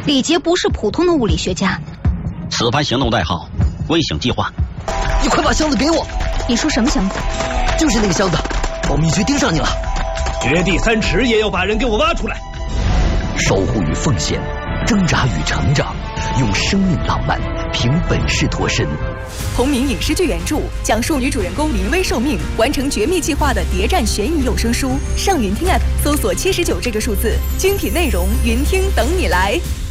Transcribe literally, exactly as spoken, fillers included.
李杰不是普通的物理学家。 此番行动代号“微醒计划”。 你快把箱子给我！ 你说什么箱子？ 就是那个箱子，保密局盯上你了。 掘地三尺也要把人给我挖出来。 守护与奉献，挣扎与成长，用生命浪漫凭本事脱身。 同名影视剧原著讲述女主人公临危受命完成绝密计划的谍战悬疑有声书。上云听 App 搜索七十九这个数字，精品内容云听等你来。